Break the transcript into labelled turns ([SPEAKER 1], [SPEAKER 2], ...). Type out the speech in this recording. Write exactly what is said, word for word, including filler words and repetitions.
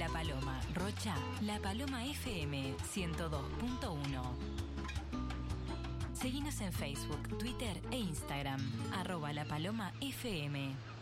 [SPEAKER 1] La Paloma, Rocha, La Paloma F M ciento dos punto uno. Seguinos en Facebook, Twitter e Instagram, arroba La Paloma F M.